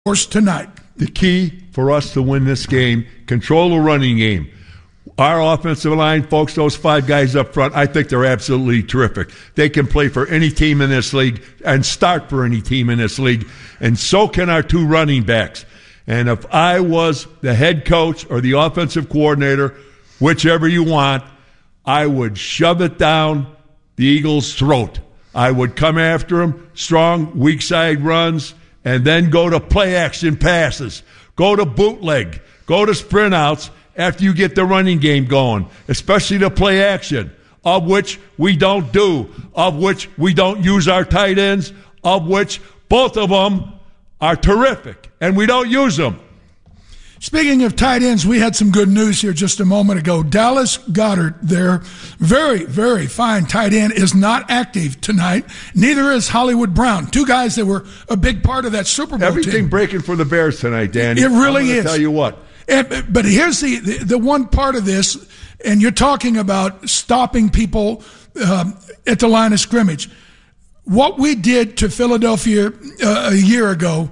tonight. The key for us to win this game, control the running game. Our offensive line, folks, those 5 guys up front, I think they're absolutely terrific. They can play for any team in this league and start for any team in this league, and so can our 2 running backs. And if I was the head coach or the offensive coordinator, whichever you want, I would shove it down the Eagles' throat. I would come after them, strong, weak side runs, and then go to play-action passes, go to bootleg, go to sprint outs after you get the running game going, especially the play-action, of which we don't do, of which we don't use our tight ends, of which both of them are terrific, and we don't use them. Speaking of tight ends, we had some good news here just a moment ago. Dallas Goedert, their very, very fine tight end, is not active tonight. Neither is Hollywood Brown. 2 guys that were a big part of that Super Bowl Everything team. Breaking for the Bears tonight, Danny. It really is. I'll tell you what. But here's the one part of this, and you're talking about stopping people at the line of scrimmage. What we did to Philadelphia a year ago,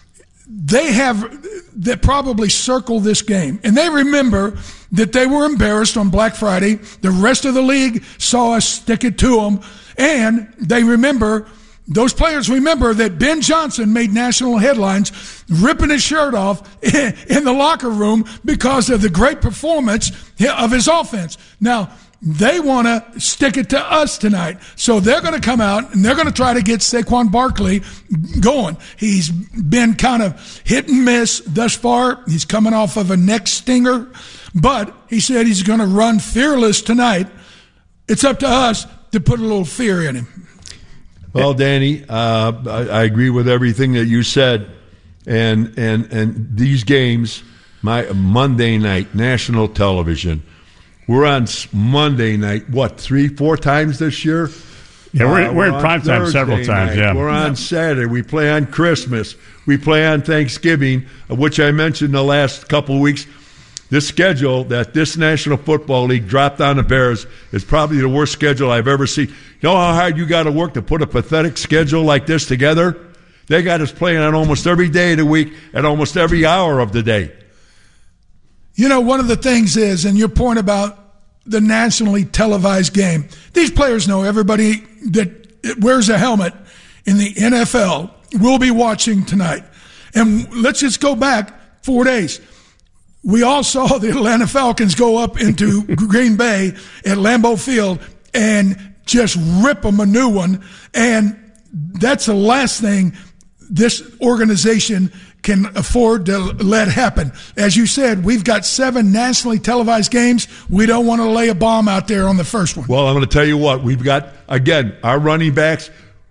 they probably circle this game. And they remember that they were embarrassed on Black Friday. The rest of the league saw us stick it to them. And they remember, those players remember that Ben Johnson made national headlines ripping his shirt off in the locker room because of the great performance of his offense. Now, they want to stick it to us tonight. So they're going to come out and they're going to try to get Saquon Barkley going. He's been kind of hit and miss thus far. He's coming off of a neck stinger, but he said he's going to run fearless tonight. It's up to us to put a little fear in him. Well, Danny, I agree with everything that you said. And these games, my Monday night, national television, we're on Monday night, 3-4 times this year? Yeah, we're in prime time several times, yeah. We're on Saturday. We play on Christmas. We play on Thanksgiving, which I mentioned the last couple of weeks. This schedule that this National Football League dropped on the Bears is probably the worst schedule I've ever seen. You know how hard you got to work to put a pathetic schedule like this together? They got us playing on almost every day of the week at almost every hour of the day. You know, one of the things is, and your point about the nationally televised game, these players know everybody that wears a helmet in the NFL will be watching tonight. And let's just go back 4 days. We all saw the Atlanta Falcons go up into Green Bay at Lambeau Field and just rip them a new one. And that's the last thing this organization can afford to let happen. As you said, we've got 7 nationally televised games. We don't want to lay a bomb out there on the first one. Well, I'm going to tell you what. We've got, again, our running backs.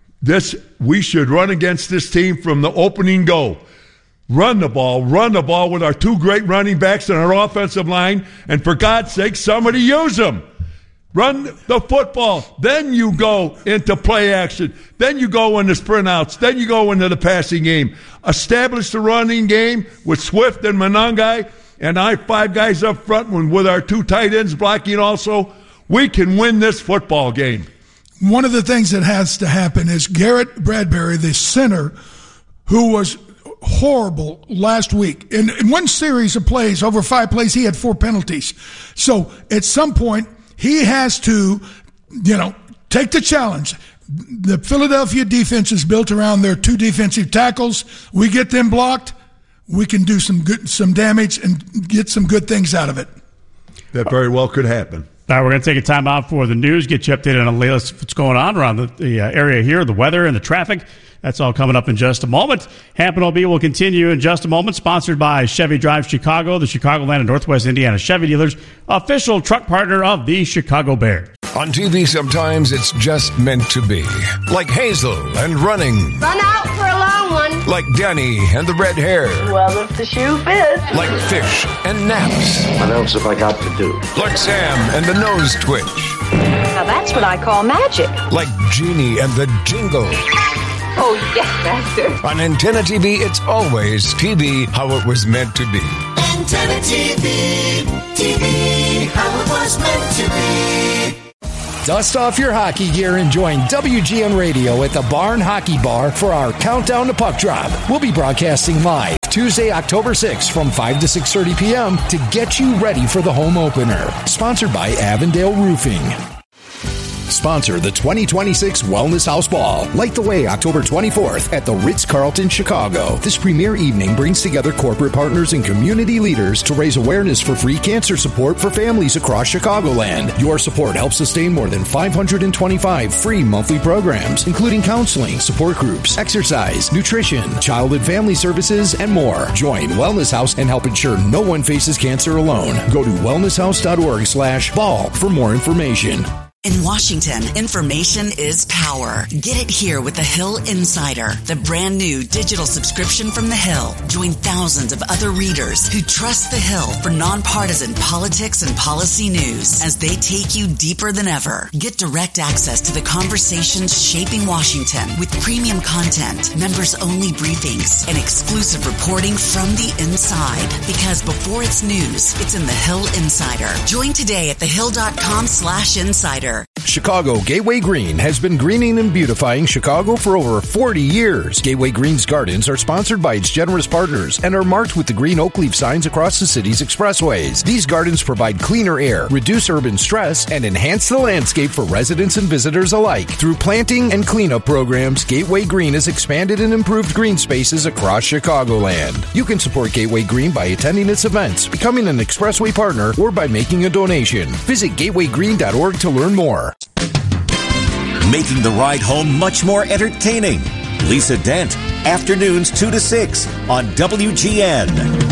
We should run against this team from the opening go. Run the ball with our 2 great running backs and our offensive line, and for God's sake, somebody use them. Run the football. Then you go into play action. Then you go into sprint outs. Then you go into the passing game. Establish the running game with Swift and Monangai and our 5 guys up front with our 2 tight ends blocking also. We can win this football game. One of the things that has to happen is Garrett Bradbury, the center, who was horrible last week. In one series of plays, over 5 plays, he had 4 penalties. So at some point, he has to, take the challenge. The Philadelphia defense is built around their 2 defensive tackles. We get them blocked, we can do some damage and get some good things out of it. That very well could happen. All right, we're going to take a time out for the news, get you updated on the latest what's going on around the area here, the weather and the traffic. That's all coming up in just a moment. Hampton OB will continue in just a moment, sponsored by Chevy Drive Chicago, the Chicagoland and Northwest Indiana Chevy dealers, official truck partner of the Chicago Bears. On TV, sometimes it's just meant to be. Like Hazel and running. Run out for a long one. Like Danny and the red hair. Well, if the shoe fits. Like fish and naps. What else have I got to do? Like Sam and the nose twitch. Now that's what I call magic. Like Genie and the jingle. Oh, yes, Master. On Antenna TV, it's always TV how it was meant to be. Antenna TV, TV how it was meant to be. Dust off your hockey gear and join WGN Radio at the Barn Hockey Bar for our Countdown to Puck Drop. We'll be broadcasting live Tuesday, October 6th from 5 to 6:30 p.m. to get you ready for the home opener. Sponsored by Avondale Roofing. Sponsor the 2026 Wellness House Ball. Light the way October 24th at the Ritz-Carlton, Chicago. This premier evening brings together corporate partners and community leaders to raise awareness for free cancer support for families across Chicagoland. Your support helps sustain more than 525 free monthly programs, including counseling, support groups, exercise, nutrition, child and family services, and more. Join Wellness House and help ensure no one faces cancer alone. Go to wellnesshouse.org/ball for more information. In Washington, information is power. Get it here with the Hill Insider, the brand new digital subscription from the Hill. Join thousands of other readers who trust the Hill for nonpartisan politics and policy news as they take you deeper than ever. Get direct access to the conversations shaping Washington with premium content, members-only briefings, and exclusive reporting from the inside. Because before it's news, it's in the Hill Insider. Join today at thehill.com/insider. Chicago Gateway Green has been greening and beautifying Chicago for over 40 years. Gateway Green's gardens are sponsored by its generous partners and are marked with the green oak leaf signs across the city's expressways. These gardens provide cleaner air, reduce urban stress, and enhance the landscape for residents and visitors alike. Through planting and cleanup programs, Gateway Green has expanded and improved green spaces across Chicagoland. You can support Gateway Green by attending its events, becoming an expressway partner, or by making a donation. Visit gatewaygreen.org to learn more. Making the ride home much more entertaining. Lisa Dent, afternoons 2 to 6 on WGN.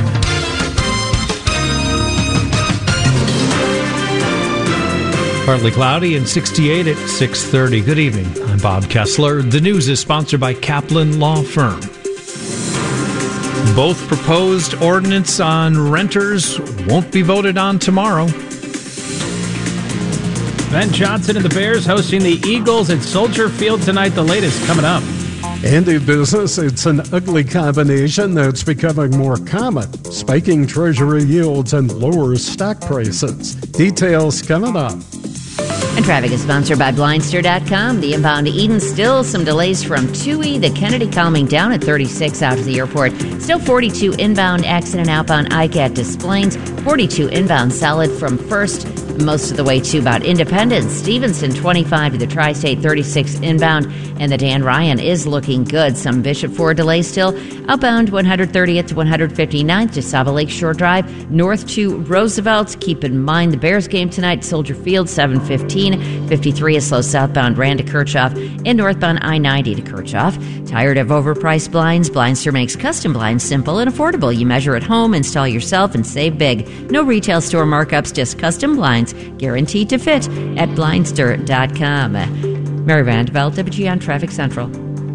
Partly cloudy and 68 at 6:30. Good evening. I'm Bob Kessler. The news is sponsored by Kaplan Law Firm. Both proposed ordinance on renters won't be voted on tomorrow. Ben Johnson and the Bears hosting the Eagles at Soldier Field tonight. The latest coming up. And in business, it's an ugly combination that's becoming more common. Spiking Treasury yields and lower stock prices. Details coming up. And traffic is sponsored by Blindster.com. The inbound to Eden, still some delays from 2E. The Kennedy calming down at 36 out to the airport. Still 42 inbound, accident outbound Ike at Des Plaines. 42 inbound solid from First. Most of the way to about Independence. Stevenson 25 to the Tri-State, 36 inbound, and the Dan Ryan is looking good. Some Bishop Ford delays still. Outbound 130th to 159th to Saba Lakeshore Drive, north to Roosevelt. Keep in mind the Bears game tonight, Soldier Field, 7:15. 53 is slow southbound Rand to Kirchhoff and northbound I-90 to Kirchhoff. Tired of overpriced blinds? Blindster makes custom blinds simple and affordable. You measure at home, install yourself, and save big. No retail store markups, just custom blinds guaranteed to fit at Blindster.com. Mary Vandeveld, WGN Traffic Central.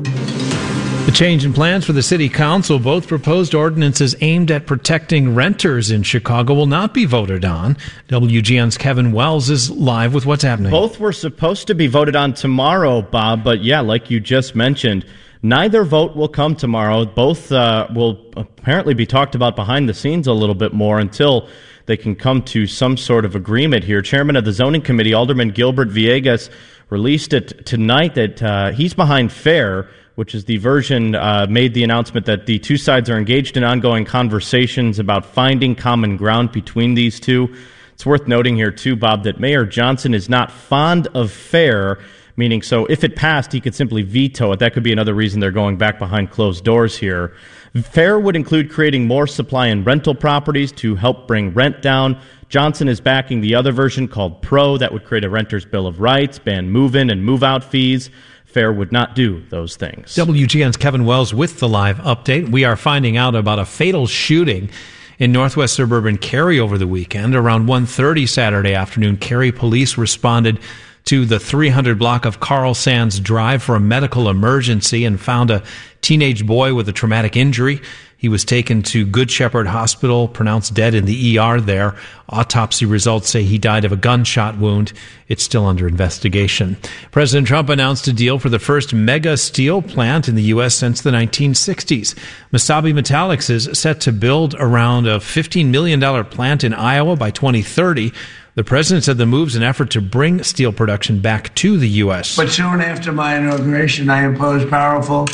The change in plans for the City Council, both proposed ordinances aimed at protecting renters in Chicago, will not be voted on. WGN's Kevin Wells is live with what's happening. Both were supposed to be voted on tomorrow, Bob, but yeah, like you just mentioned, neither vote will come tomorrow. Both will apparently be talked about behind the scenes a little bit more until they can come to some sort of agreement here. Chairman of the Zoning Committee, Alderman Gilbert Villegas, released it tonight that he's behind FAIR, which is the version made the announcement that the two sides are engaged in ongoing conversations about finding common ground between these two. It's worth noting here, too, Bob, that Mayor Johnson is not fond of FAIR, meaning so if it passed, he could simply veto it. That could be another reason they're going back behind closed doors here. FAIR would include creating more supply and rental properties to help bring rent down. Johnson is backing the other version called PRO that would create a renter's bill of rights, ban move-in and move-out fees. FAIR would not do those things. WGN's Kevin Wells with the live update. We are finding out about a fatal shooting in northwest suburban Cary over the weekend. Around 1:30 Saturday afternoon, Cary police responded to the 300 block of Carl Sands Drive for a medical emergency and found a teenage boy with a traumatic injury. He was taken to Good Shepherd Hospital, pronounced dead in the ER there. Autopsy results say he died of a gunshot wound. It's still under investigation. President Trump announced a deal for the first mega steel plant in the U.S. since the 1960s. Mesabi Metallics is set to build around a $15 million plant in Iowa by 2030. The president said the move's an effort to bring steel production back to the U.S. But soon after my inauguration, I imposed powerful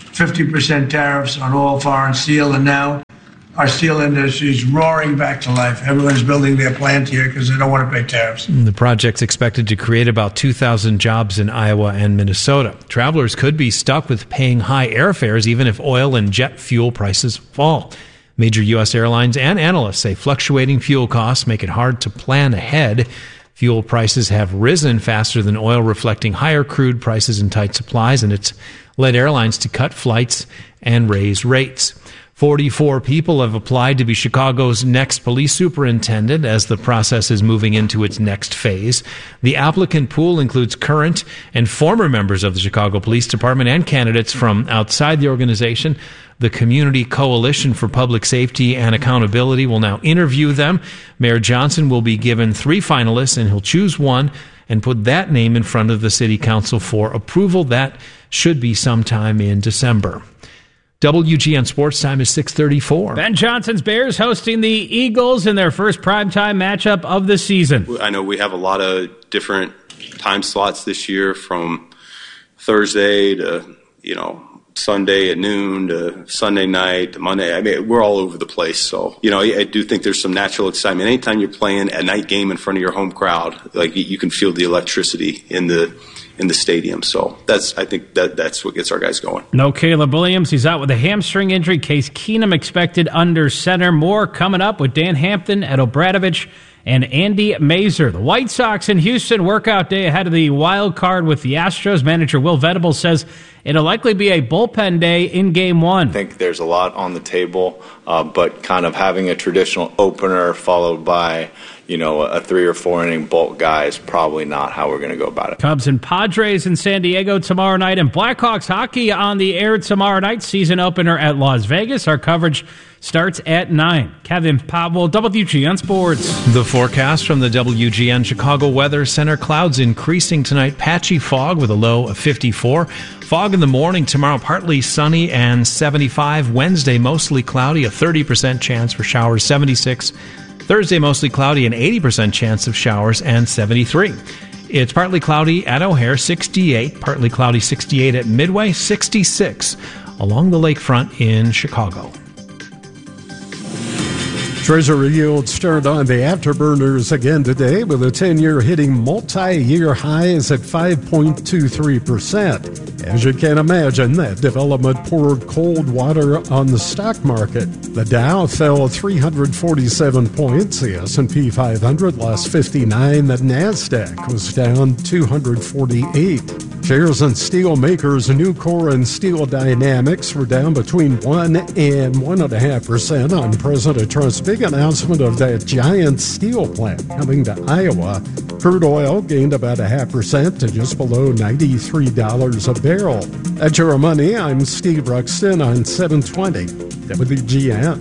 50% tariffs on all foreign steel, and now our steel industry is roaring back to life. Everyone's building their plant here because they don't want to pay tariffs. The project's expected to create about 2,000 jobs in Iowa and Minnesota. Travelers could be stuck with paying high airfares even if oil and jet fuel prices fall. Major U.S. airlines and analysts say fluctuating fuel costs make it hard to plan ahead. Fuel prices have risen faster than oil, reflecting higher crude prices and tight supplies, and it's led airlines to cut flights and raise rates. 44 people have applied to be Chicago's next police superintendent as the process is moving into its next phase. The applicant pool includes current and former members of the Chicago Police Department and candidates from outside the organization. The Community Coalition for Public Safety and Accountability will now interview them. Mayor Johnson will be given 3 finalists, and he'll choose one and put that name in front of the city council for approval. That should be sometime in December. WGN Sports Time is 6:34. Ben Johnson's Bears hosting the Eagles in their first primetime matchup of the season. I know we have a lot of different time slots this year, from Thursday to, Sunday at noon to Sunday night to Monday. I mean, we're all over the place. So, I do think there's some natural excitement. Anytime you're playing a night game in front of your home crowd, you can feel the electricity in the stadium. So I think that's what gets our guys going. No Caleb Williams. He's out with a hamstring injury. Case Keenum expected under center. More coming up with Dan Hampton, Ed Obradovich, and Andy Mazer. The White Sox in Houston, workout day ahead of the wild card with the Astros. Manager Will Venables says it'll likely be a bullpen day in Game 1. I think there's a lot on the table, but kind of having a traditional opener followed by, a 3 or 4 inning bulk guy is probably not how we're going to go about it. Cubs and Padres in San Diego tomorrow night, and Blackhawks hockey on the air tomorrow night. Season opener at Las Vegas. Our coverage starts at 9. Kevin Powell, WGN Sports. The forecast from the WGN Chicago Weather Center: clouds increasing tonight, patchy fog with a low of 54. Fog in the morning tomorrow, partly sunny and 75. Wednesday, mostly cloudy, a 30% chance for showers, 76. Thursday, mostly cloudy, an 80% chance of showers, and 73. It's partly cloudy at O'Hare, 68. Partly cloudy, 68 at Midway, 66 along the lakefront in Chicago. Treasury yields start on the afterburners again today, with a 10-year hitting multi-year highs at 5.23%. As you can imagine, that development poured cold water on the stock market. The Dow fell 347 points. The S&P 500 lost 59. The NASDAQ was down 248. Shares in steel makers Nucor and Steel Dynamics were down between 1 and 1.5% on President Trump's big announcement of that giant steel plant coming to Iowa. Crude oil gained about 0.5% to just below $93 a barrel. At your money, I'm Steve Ruxton on 720 WGN.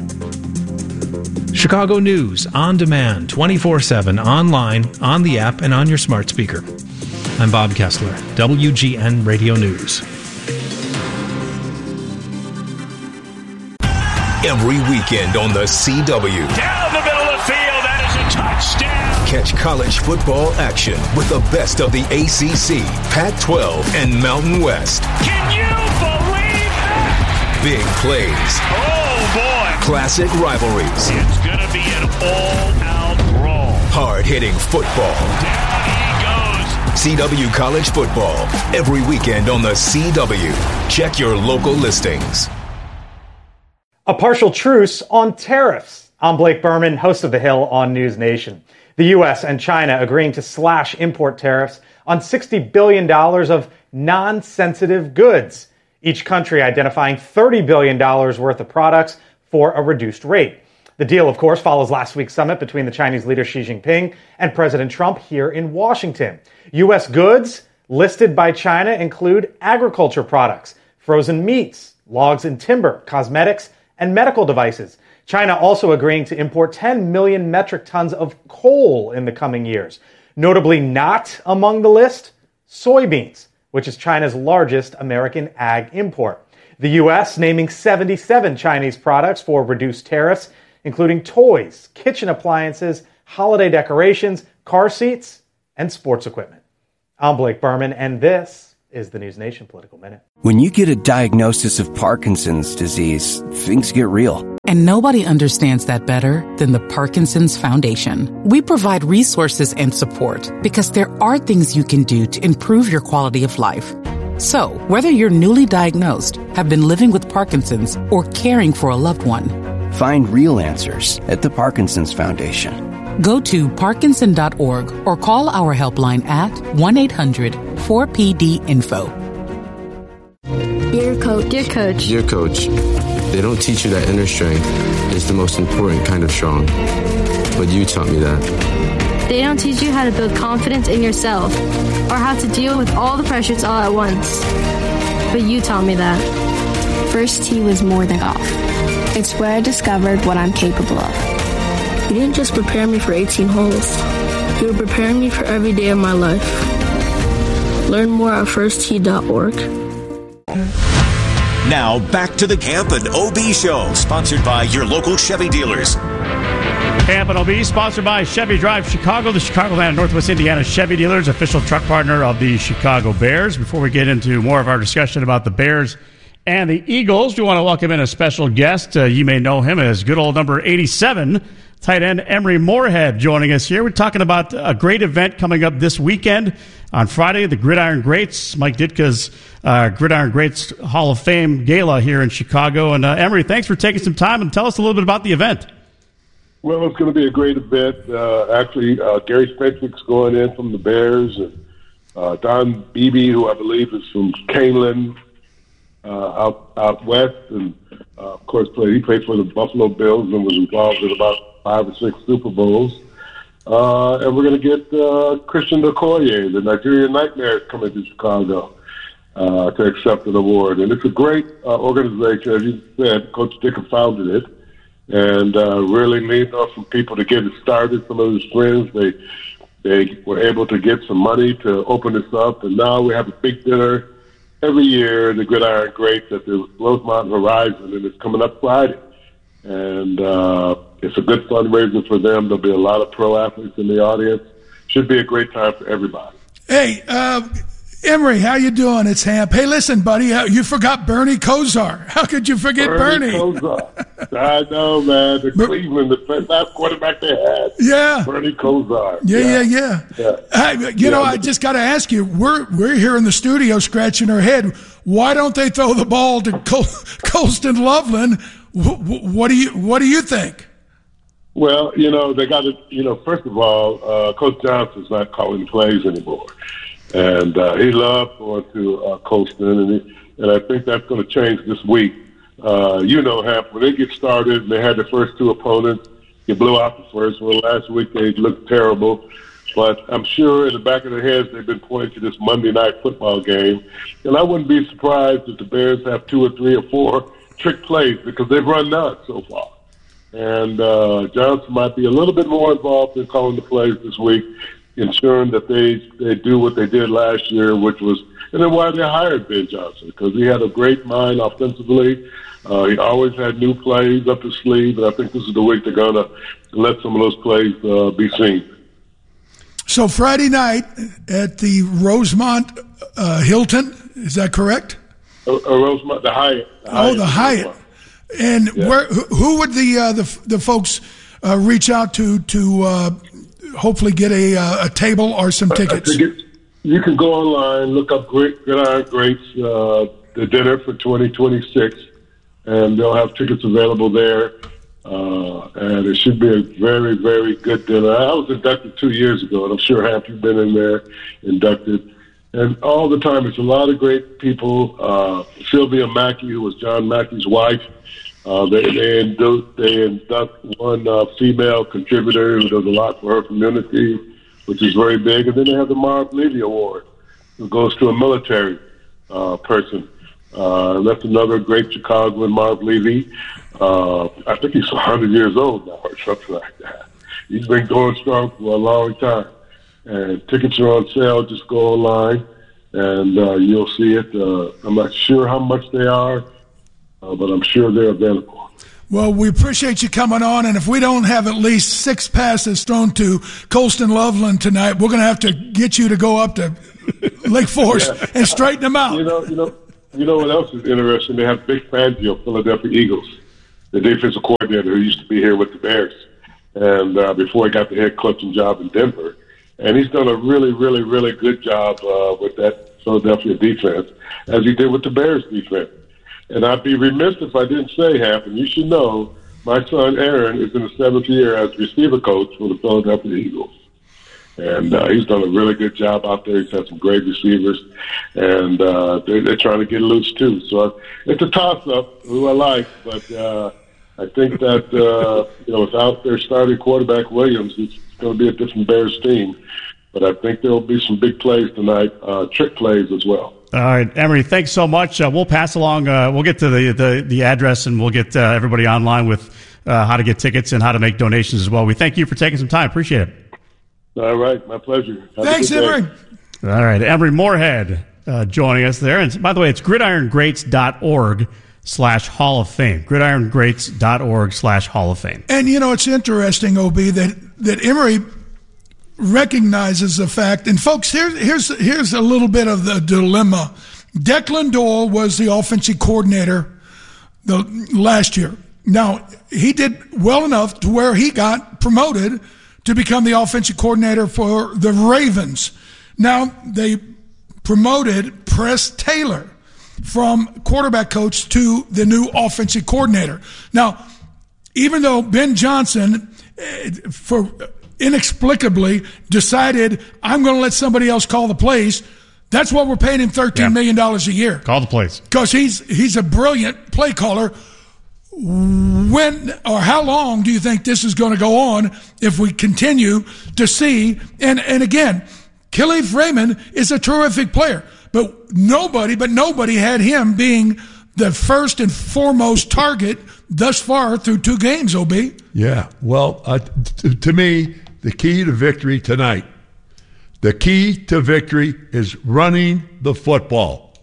Chicago News on demand, 24/7, online, on the app, and on your smart speaker. I'm Bob Kessler, WGN Radio News. Every weekend on the CW. Down the middle of the field, that is a touchdown. Catch college football action with the best of the ACC, Pac-12, and Mountain West. Can you believe that? Big plays. Oh, boy. Classic rivalries. It's going to be an all-out brawl. Hard-hitting football. Down he goes. CW College Football. Every weekend on the CW. Check your local listings. A partial truce on tariffs. I'm Blake Berman, host of The Hill on News Nation. The U.S. and China agreeing to slash import tariffs on $60 billion of non-sensitive goods, each country identifying $30 billion worth of products for a reduced rate. The deal, of course, follows last week's summit between the Chinese leader Xi Jinping and President Trump here in Washington. U.S. goods listed by China include agriculture products, frozen meats, logs and timber, cosmetics, and medical devices. China also agreeing to import 10 million metric tons of coal in the coming years. Notably not among the list, soybeans, which is China's largest American ag import. The U.S. naming 77 Chinese products for reduced tariffs, including toys, kitchen appliances, holiday decorations, car seats, and sports equipment. I'm Blake Berman, and this is the News Nation Political Minute. When you get a diagnosis of Parkinson's disease, things get real. And nobody understands that better than the Parkinson's Foundation. We provide resources and support because there are things you can do to improve your quality of life. So, whether you're newly diagnosed, have been living with Parkinson's, or caring for a loved one, find real answers at the Parkinson's Foundation. Go to Parkinson.org or call our helpline at 1-800-4PD-INFO. Dear Coach. Dear Coach. Dear Coach, they don't teach you that inner strength is the most important kind of strong. But you taught me that. They don't teach you how to build confidence in yourself or how to deal with all the pressures all at once. But you taught me that. First tee was more than golf. It's where I discovered what I'm capable of. You didn't just prepare me for 18 holes. You were preparing me for every day of my life. Learn more at firsttee.org. Now back to the Camp and OB Show, sponsored by your local Chevy dealers. Camp and OB, sponsored by Chevy Drive Chicago, the Chicagoland and Northwest Indiana Chevy dealers, official truck partner of the Chicago Bears. Before we get into more of our discussion about the Bears and the Eagles, we want to welcome in a special guest. You may know him as good old number 87, tight end Emery Moorhead, joining us here. We're talking about a great event coming up this weekend. On Friday, the Gridiron Greats, Mike Ditka's Gridiron Greats Hall of Fame Gala here in Chicago. And Emery, thanks for taking some time and tell us a little bit about the event. Well, it's going to be a great event. Actually, Gary Spencer's going in from the Bears, and Don Beebe, who I believe is from Canelan, out west, and of course he played for the Buffalo Bills and was involved in about 5 or 6 Super Bowls. And we're going to get Christian Okoye, the Nigerian Nightmare, coming to Chicago to accept an award. And it's a great organization. As you said, Coach Ditka founded it, and really leaned on some people to get it started. Some of his friends, they were able to get some money to open this up, and now we have a big dinner every year, the Gridiron Greats at the Rosemont Horizon, and it's coming up Friday. And it's a good fundraiser for them. There'll be a lot of pro athletes in the audience. Should be a great time for everybody. Hey, Emery, how you doing? It's Hamp. Hey, listen, buddy, you forgot Bernie Kosar. How could you forget Bernie? Kosar. I know, man. The Cleveland, the last quarterback they had. Yeah. Bernie Kosar. Yeah. Hey, I just got to ask you, we're here in the studio scratching our head. Why don't they throw the ball to Colston Loveland? What do you think? Well, they got to, first of all, Coach Johnson's not calling plays anymore. And he loved going to Colston, and I think that's going to change this week. Hap, when they get started and they had the first 2 opponents, you blew out the first one. Last week they looked terrible. But I'm sure in the back of their heads they've been pointing to this Monday night football game. And I wouldn't be surprised if the Bears have 2 or 3 or 4 trick plays because they've run none so far. And Johnson might be a little bit more involved in calling the plays this week, ensuring that they do what they did last year, which was, and then why they hired Ben Johnson, because he had a great mind offensively. He always had new plays up his sleeve, and I think this is the week they're going to let some of those plays be seen. So Friday night at the Rosemont Hilton, is that correct? Rosemont, the Hyatt. The Hyatt. And who would the folks reach out to hopefully get a table or some tickets? You can go online, look up Gridiron Greats, the dinner for 2026, and they'll have tickets available there. And it should be a very, very good dinner. I was inducted 2 years ago, and I'm sure half you've been in there inducted. And all the time, it's a lot of great people. Sylvia Mackey, who was John Mackey's wife, they induct one female contributor who does a lot for her community, which is very big. And then they have the Marv Levy Award, who goes to a military person. That's another great Chicagoan, Marv Levy. I think he's 100 years old now or something like that. He's been going strong for a long time. And tickets are on sale. Just go online, and you'll see it. I'm not sure how much they are, but I'm sure they're available. Well, we appreciate you coming on, and if we don't have at least 6 passes thrown to Colston Loveland tonight, we're going to have to get you to go up to Lake Forest and straighten them out. You know what else is interesting? They have Vic Fangio, Philadelphia Eagles, the defensive coordinator who used to be here with the Bears, and before he got the head coaching job in Denver. And he's done a really, really, really good job with that Philadelphia defense, as he did with the Bears defense. And I'd be remiss if I didn't say, Hap, and you should know, my son Aaron is in the 7th year as receiver coach for the Philadelphia Eagles. And he's done a really good job out there. He's had some great receivers, and they're trying to get loose too. So it's a toss-up who I like, but I think that without their starting quarterback Williams, it's going to be a different Bears team. But I think there will be some big plays tonight, trick plays as well. All right, Emory, thanks so much. We'll pass along. We'll get to the address, and we'll get everybody online with how to get tickets and how to make donations as well. We thank you for taking some time. Appreciate it. All right, my pleasure. Thanks, Emory. All right, Emory Moorhead joining us there. And by the way, it's gridirongreats.org/Hall of Fame. gridirongreats.org/Hall of Fame. And it's interesting, OB, that Emory recognizes the fact, and folks, here's a little bit of the dilemma. Declan Doyle was the offensive coordinator last year. Now, he did well enough to where he got promoted to become the offensive coordinator for the Ravens. Now, they promoted Press Taylor from quarterback coach to the new offensive coordinator. Now, even though Ben Johnson, inexplicably decided, I'm going to let somebody else call the plays, that's why we're paying him $13 million a year. Call the plays. Because he's a brilliant play caller. When or how long do you think this is going to go on if we continue to see? And again, Khalif Raymond is a terrific player, but nobody had him being the first and foremost target thus far through 2 games, OB. Yeah, well, to me, the key to victory tonight, the key to victory is running the football.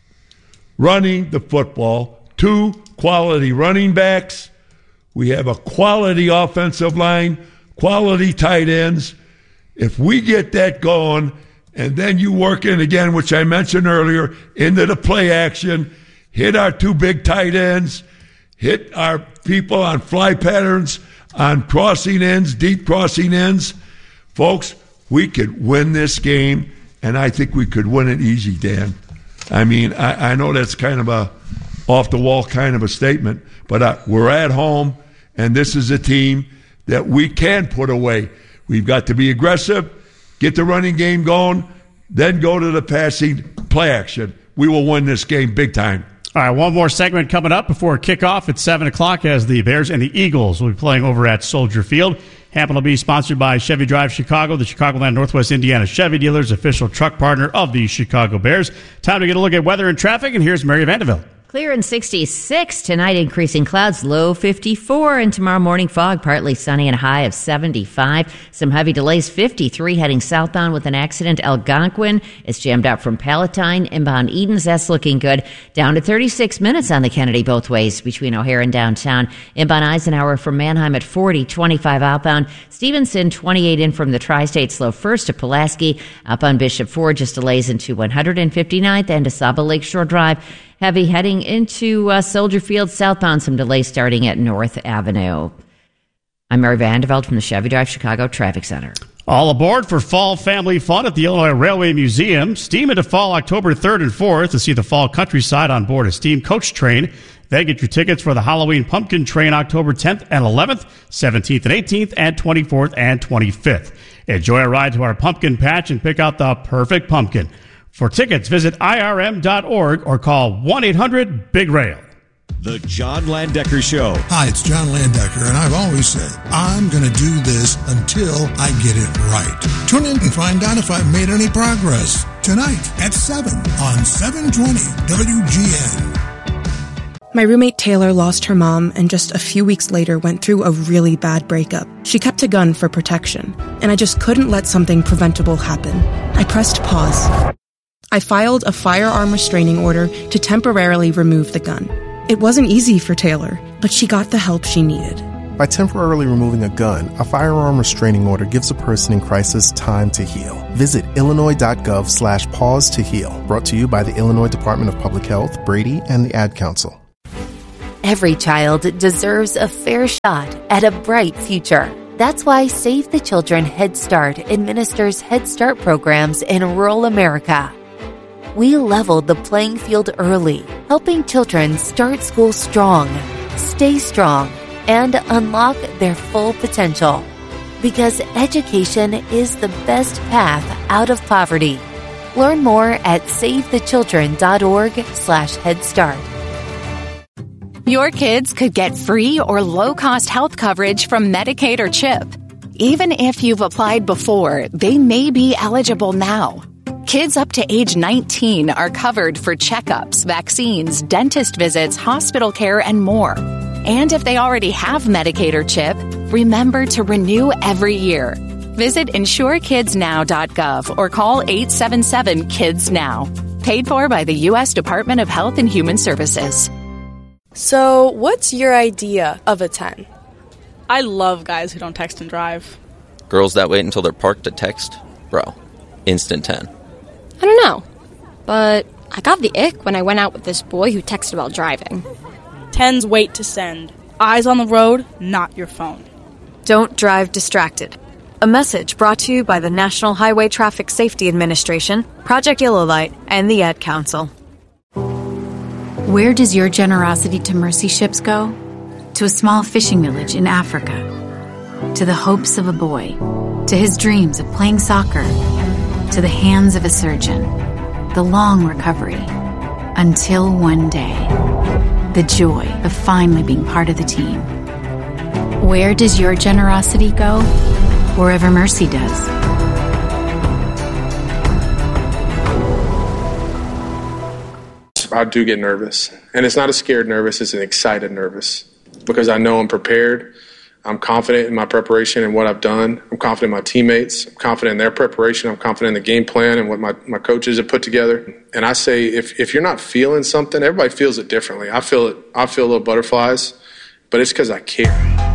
Running the football. 2 quality running backs. We have a quality offensive line, quality tight ends. If we get that going, and then you work in again, which I mentioned earlier, into the play action, hit our 2 big tight ends, hit our people on fly patterns, on crossing ends, deep crossing ends. Folks, we could win this game, and I think we could win it easy, Dan. I mean, I know that's kind of a off-the-wall kind of a statement, but we're at home, and this is a team that we can put away. We've got to be aggressive, get the running game going, then go to the passing play action. We will win this game big time. All right, one more segment coming up before kickoff at 7 o'clock as the Bears and the Eagles will be playing over at Soldier Field. Happen to be sponsored by Chevy Drive Chicago, the Chicagoland Northwest Indiana Chevy dealers, official truck partner of the Chicago Bears. Time to get a look at weather and traffic, and here's Mary Vanderville. Clear and 66 tonight, increasing clouds, low 54, and tomorrow morning fog, partly sunny and a high of 75. Some heavy delays, 53 heading southbound with an accident. Algonquin is jammed out from Palatine, inbound Edens, that's looking good. Down to 36 minutes on the Kennedy both ways between O'Hare and downtown. Inbound Eisenhower from Manheim at 40, 25 outbound. Stevenson, 28 in from the Tri-State, slow first to Pulaski. Up on Bishop Ford, just delays into 159th and to Saba Lakeshore Drive. Heavy heading into Soldier Field southbound, some delays starting at North Avenue. I'm Mary Vanderveld from the Chevy Drive Chicago Traffic Center. All aboard for Fall Family Fun at the Illinois Railway Museum. Steam into fall October 3rd and 4th to see the fall countryside on board a steam coach train. Then get your tickets for the Halloween Pumpkin Train October 10th and 11th, 17th and 18th, and 24th and 25th. Enjoy a ride to our pumpkin patch and pick out the perfect pumpkin. For tickets, visit irm.org or call 1-800-BIG-RAIL. The John Landecker Show. Hi, it's John Landecker, and I've always said, I'm going to do this until I get it right. Tune in and find out if I've made any progress. Tonight at 7 on 720 WGN. My roommate Taylor lost her mom and just a few weeks later went through a really bad breakup. She kept a gun for protection, and I just couldn't let something preventable happen. I pressed pause. I filed a firearm restraining order to temporarily remove the gun. It wasn't easy for Taylor, but she got the help she needed. By temporarily removing a gun, a firearm restraining order gives a person in crisis time to heal. Visit illinois.gov/pause to heal. Brought to you by the Illinois Department of Public Health, Brady, and the Ad Council. Every child deserves a fair shot at a bright future. That's why Save the Children Head Start administers Head Start programs in rural America. We leveled the playing field early, helping children start school strong, stay strong, and unlock their full potential. Because education is the best path out of poverty. Learn more at savethechildren.org/Head Start. Your kids could get free or low-cost health coverage from Medicaid or CHIP. Even if you've applied before, they may be eligible now. Kids up to age 19 are covered for checkups, vaccines, dentist visits, hospital care, and more. And if they already have Medicaid or CHIP, remember to renew every year. Visit insurekidsnow.gov or call 877-KIDS-NOW. Paid for by the U.S. Department of Health and Human Services. So, what's your idea of a 10? I love guys who don't text and drive. Girls that wait until they're parked to text? Bro, instant 10. I don't know, but I got the ick when I went out with this boy who texted while driving. 10s wait to send. Eyes on the road, not your phone. Don't drive distracted. A message brought to you by the National Highway Traffic Safety Administration, Project Yellow Light, and the Ad Council. Where does your generosity to mercy ships go? To a small fishing village in Africa. To the hopes of a boy. To his dreams of playing soccer. To the hands of a surgeon. The long recovery. Until one day. The joy of finally being part of the team. Where does your generosity go? Wherever mercy does. I do get nervous. And it's not a scared nervous, it's an excited nervous. Because I know I'm prepared. I'm confident in my preparation and what I've done. I'm confident in my teammates. I'm confident in their preparation. I'm confident in the game plan and what my coaches have put together. And I say, if you're not feeling something, everybody feels it differently. I feel it. I feel little butterflies, but it's because I care.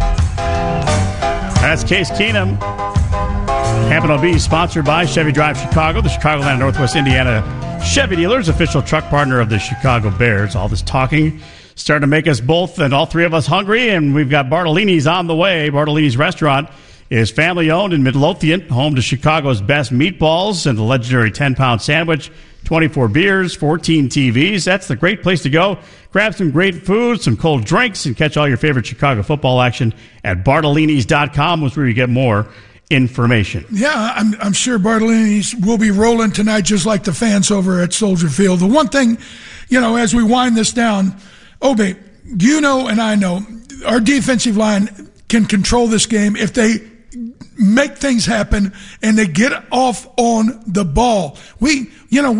That's Case Keenum. Hampton will be sponsored by Chevy Drive Chicago, the Chicagoland Northwest Indiana Chevy dealers, official truck partner of the Chicago Bears. All this talking starting to make us both and all three of us hungry, and we've got Bartolini's on the way. Bartolini's restaurant is family-owned in Midlothian, home to Chicago's best meatballs and the legendary 10-pound sandwich, 24 beers, 14 TVs. That's the great place to go. Grab some great food, some cold drinks, and catch all your favorite Chicago football action at Bartolinis.com, which is where you get more information. Yeah, I'm sure Bartolini's will be rolling tonight just like the fans over at Soldier Field. The one thing, as we wind this down, Obe, you know and I know our defensive line can control this game if they make things happen and they get off on the ball. We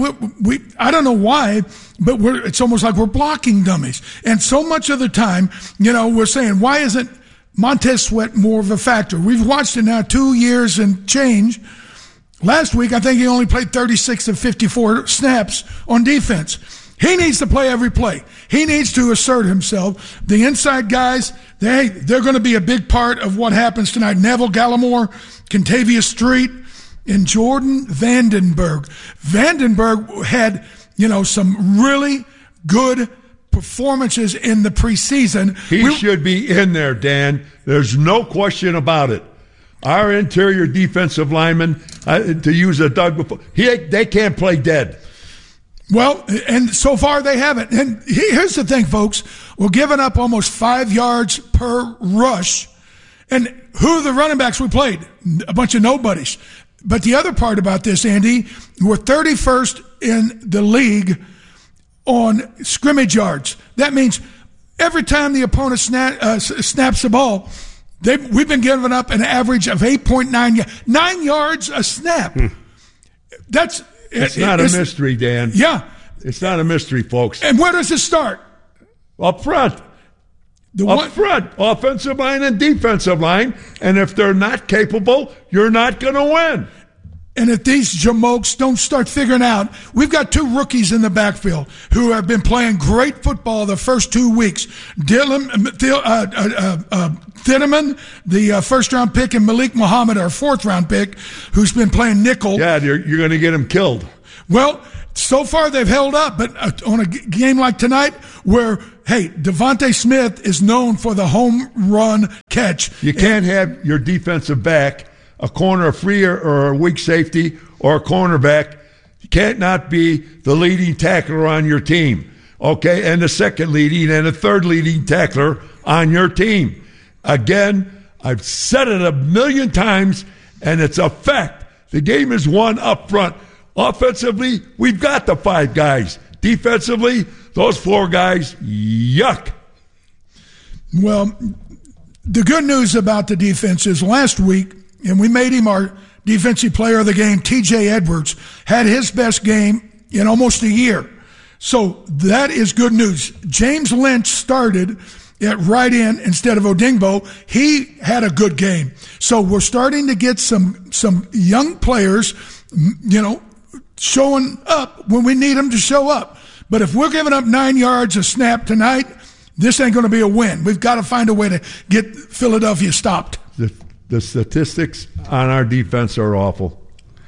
I don't know why, but it's almost like we're blocking dummies. And so much of the time, we're saying, why isn't Montez Sweat more of a factor? We've watched it now 2 years and change. Last week, I think he only played 36 of 54 snaps on defense. He needs to play every play. He needs to assert himself. The inside guys, they're going to be a big part of what happens tonight. Neville Gallimore, Contavious Street, and Jordan Vandenberg. Vandenberg had, some really good performances in the preseason. He should be in there, Dan. There's no question about it. Our interior defensive linemen, to use a Doug before, they can't play dead. Well, and so far they haven't. And here's the thing, folks. We're giving up almost 5 yards per rush. And who are the running backs we played? A bunch of nobodies. But the other part about this, Andy, we're 31st in the league on scrimmage yards. That means every time the opponent snaps the ball, we've been giving up an average of 8.9 9 yards a snap. It's not a mystery, Dan. Yeah. It's not a mystery, folks. And where does it start? Up front. Front. Offensive line and defensive line. And if they're not capable, you're not going to win. And if these jamokes don't start figuring out, we've got 2 rookies in the backfield who have been playing great football the first 2 weeks. Thieneman, the first-round pick, and Malik Muhammad, our fourth-round pick, who's been playing nickel. Yeah, you're going to get him killed. Well, so far they've held up, but on a game like tonight where, hey, Devontae Smith is known for the home run catch. You can't have your defensive back, a corner, a free or a weak safety, or a cornerback. You can't not be the leading tackler on your team, okay, and the second leading and the third leading tackler on your team. Again, I've said it a million times, and it's a fact. The game is won up front. Offensively, we've got the 5 guys. Defensively, those 4 guys, yuck. Well, the good news about the defense is last week, and we made him our defensive player of the game, T.J. Edwards, had his best game in almost a year. So that is good news. James Lynch started at right end instead of Odingbo. He had a good game. So we're starting to get some young players, showing up when we need them to show up. But if we're giving up 9 yards a snap tonight, this ain't going to be a win. We've got to find a way to get Philadelphia stopped. The statistics on our defense are awful.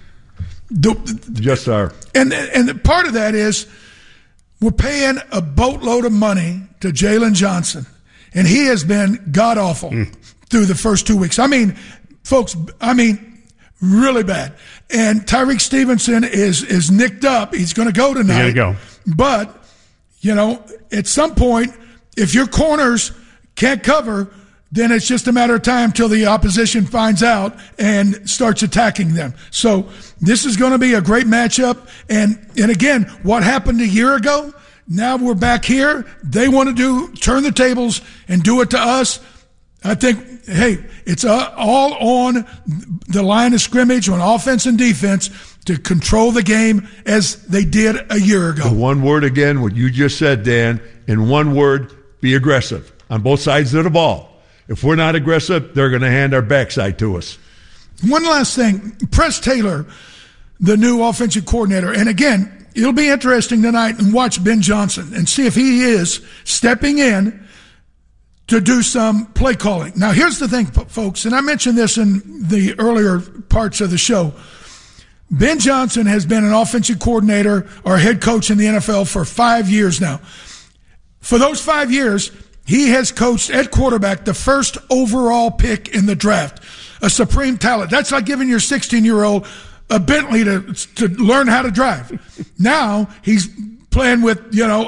Just are. And part of that is we're paying a boatload of money to Jalen Johnson, and he has been god-awful through the first 2 weeks. I mean, folks, really bad. And Tyreek Stevenson is nicked up. He's going to go tonight. He's going to go. But, at some point, if your corners can't cover, then it's just a matter of time till the opposition finds out and starts attacking them. So this is going to be a great matchup. And again, what happened a year ago, now we're back here. They want to turn the tables and do it to us. I think, hey, it's all on the line of scrimmage on offense and defense to control the game as they did a year ago. The one word again, what you just said, Dan, in one word, be aggressive on both sides of the ball. If we're not aggressive, they're going to hand our backside to us. One last thing. Press Taylor, the new offensive coordinator. And again, it'll be interesting tonight and watch Ben Johnson and see if he is stepping in to do some play calling. Now, here's the thing, folks, and I mentioned this in the earlier parts of the show. Ben Johnson has been an offensive coordinator or head coach in the NFL for 5 years now. For those 5 years, he has coached at quarterback the first overall pick in the draft, a supreme talent. That's like giving your 16-year-old a Bentley to learn how to drive. Now he's playing with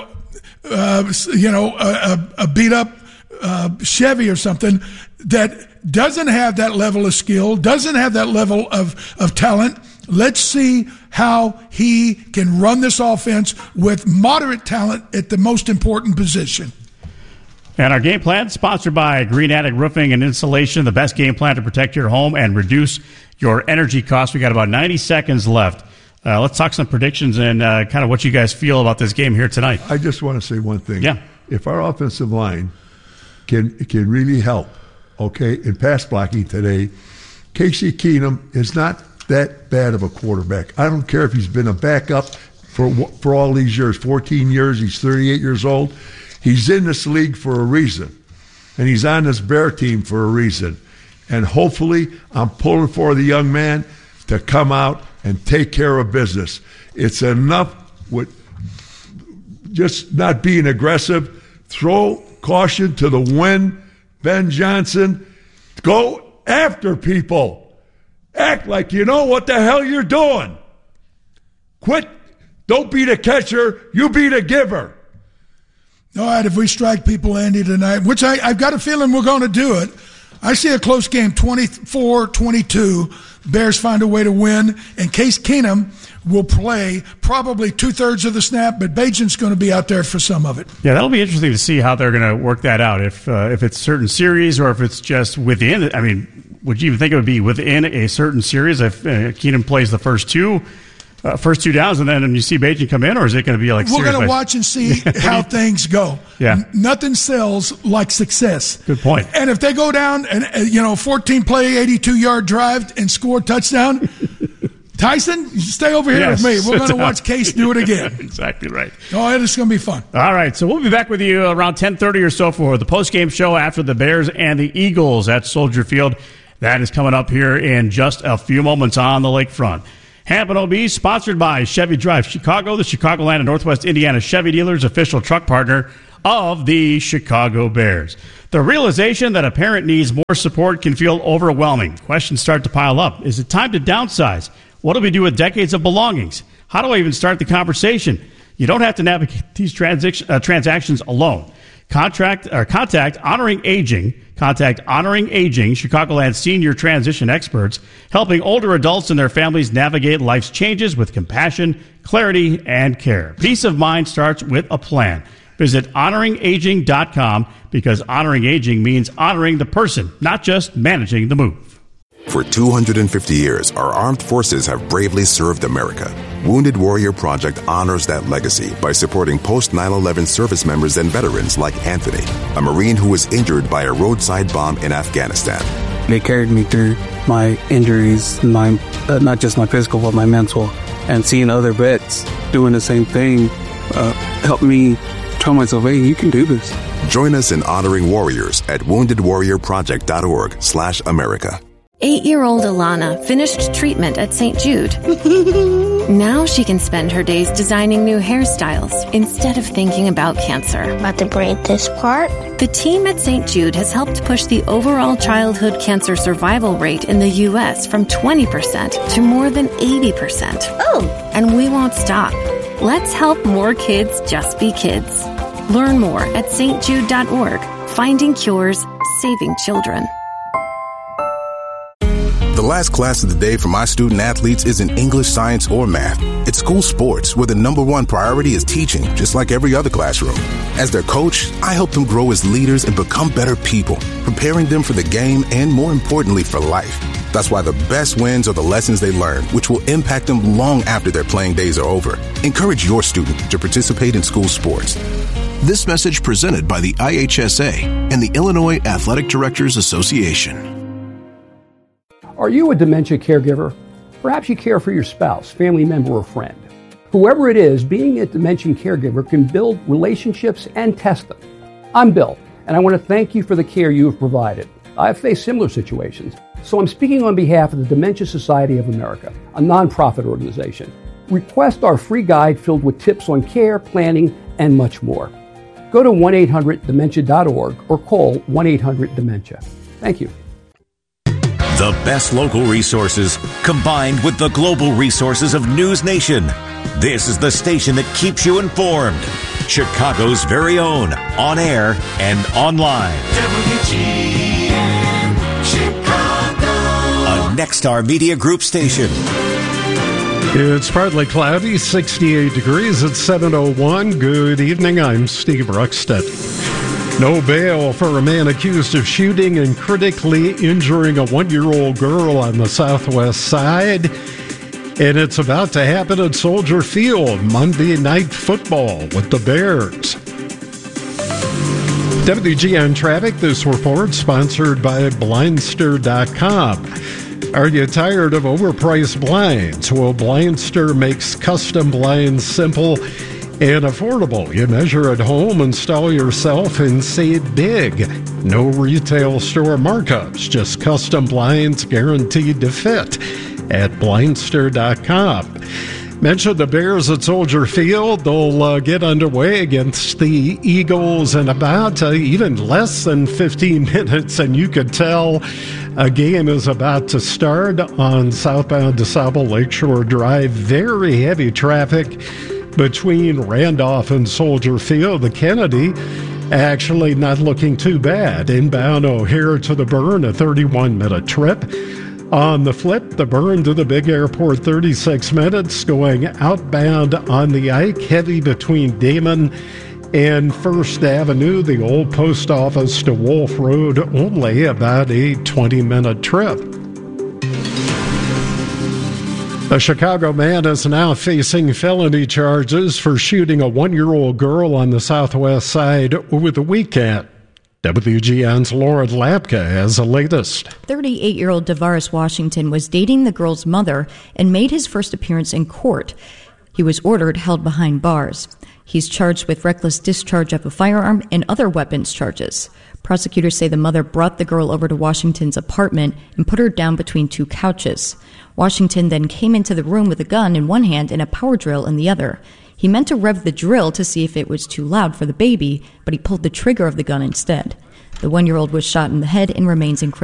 a beat up Chevy or something that doesn't have that level of skill, doesn't have that level of talent. Let's see how he can run this offense with moderate talent at the most important position. And our game plan, sponsored by Green Attic Roofing and Insulation, the best game plan to protect your home and reduce your energy costs. We got about 90 seconds left. Let's talk some predictions and kind of what you guys feel about this game here tonight. I just want to say one thing. Yeah. If our offensive line can really help, okay, in pass blocking today, Casey Keenum is not that bad of a quarterback. I don't care if he's been a backup for all these years, 14 years, he's 38 years old. He's in this league for a reason, and he's on this Bear team for a reason. And hopefully I'm pulling for the young man to come out and take care of business. It's enough with just not being aggressive. Throw caution to the wind. Ben Johnson, go after people. Act like you know what the hell you're doing. Quit. Don't be the catcher. You be the giver. All right, if we strike people, Andy, tonight, which I've got a feeling we're going to do it, I see a close game, 24-22. Bears find a way to win, and Case Keenum will play probably 2/3 of the snap, but Bajan's going to be out there for some of it. Yeah, that'll be interesting to see how they're going to work that out, if it's certain series or if it's just within. I mean, would you even think it would be within a certain series if Keenum plays the first two downs, and then you see Bajan come in, or is it going to be like we're going to watch and see how things go? Yeah, nothing sells like success. Good point. And if they go down and 14 play, 82-yard drive and score a touchdown, Tyson, stay over here with me. We're going to watch Case do it again. Exactly right. Oh, it's going to be fun. All right, so we'll be back with you around 10:30 or so for the postgame show after the Bears and the Eagles at Soldier Field. That is coming up here in just a few moments on the lakefront. Hampton OB, sponsored by Chevy Drive Chicago, the Chicagoland and Northwest Indiana Chevy dealers, official truck partner of the Chicago Bears. The realization that a parent needs more support can feel overwhelming. Questions start to pile up. Is it time to downsize? What do we do with decades of belongings? How do I even start the conversation? You don't have to navigate these transactions alone. Contact Honoring Aging. Contact Honoring Aging, Chicagoland senior transition experts, helping older adults and their families navigate life's changes with compassion, clarity, and care. Peace of mind starts with a plan. Visit honoringaging.com because honoring aging means honoring the person, not just managing the move. For 250 years, our armed forces have bravely served America. Wounded Warrior Project honors that legacy by supporting post-9/11 service members and veterans like Anthony, a Marine who was injured by a roadside bomb in Afghanistan. They carried me through my injuries, not just my physical, but my mental. And seeing other vets doing the same thing helped me tell myself, hey, you can do this. Join us in honoring warriors at woundedwarriorproject.org/America. 8-year-old Alana finished treatment at St. Jude. Now she can spend her days designing new hairstyles instead of thinking about cancer. About to braid this part? The team at St. Jude has helped push the overall childhood cancer survival rate in the U.S. from 20% to more than 80%. Oh! And we won't stop. Let's help more kids just be kids. Learn more at stjude.org. Finding cures, saving children. The last class of the day for my student athletes isn't English, science, or math. It's school sports, where the number one priority is teaching, just like every other classroom. As their coach, I help them grow as leaders and become better people, preparing them for the game and, more importantly, for life. That's why the best wins are the lessons they learn, which will impact them long after their playing days are over. Encourage your student to participate in school sports. This message presented by the IHSA and the Illinois Athletic Directors Association. Are you a dementia caregiver? Perhaps you care for your spouse, family member, or friend. Whoever it is, being a dementia caregiver can build relationships and test them. I'm Bill, and I want to thank you for the care you have provided. I've faced similar situations, so I'm speaking on behalf of the Dementia Society of America, a nonprofit organization. Request our free guide filled with tips on care, planning, and much more. Go to 1-800-DEMENTIA.org or call 1-800-DEMENTIA. Thank you. The best local resources combined with the global resources of News Nation. This is the station that keeps you informed. Chicago's very own, on air and online. WGN Chicago. A Nexstar Media Group station. It's partly cloudy, 68 degrees at 7:01. Good evening, I'm Steve Ruckstedt. No bail for a man accused of shooting and critically injuring a 1-year-old girl on the Southwest Side. And it's about to happen at Soldier Field, Monday Night Football with the Bears. WGN Traffic, this report sponsored by Blindster.com. Are you tired of overpriced blinds? Well, Blindster makes custom blinds simple and affordable. You measure at home, install yourself, and save big. No retail store markups, just custom blinds guaranteed to fit at Blindster.com. Mention the Bears at Soldier Field. They'll get underway against the Eagles in about even less than 15 minutes, and you could tell a game is about to start on southbound DeSable Lakeshore Drive. Very heavy traffic between Randolph and Soldier Field. The Kennedy actually not looking too bad. Inbound O'Hare to the Burn, a 31-minute trip. On the flip, the Burn to the big airport, 36 minutes. Going outbound on the Ike, heavy between Damon and First Avenue. The old post office to Wolf Road, only about a 20-minute trip. A Chicago man is now facing felony charges for shooting a 1-year-old girl on the Southwest Side over the weekend. WGN's Laura Lapka has the latest. 38-year-old DeVaris Washington was dating the girl's mother and made his first appearance in court. He was ordered held behind bars. He's charged with reckless discharge of a firearm and other weapons charges. Prosecutors say the mother brought the girl over to Washington's apartment and put her down between two couches. Washington then came into the room with a gun in one hand and a power drill in the other. He meant to rev the drill to see if it was too loud for the baby, but he pulled the trigger of the gun instead. The 1-year-old was shot in the head and remains in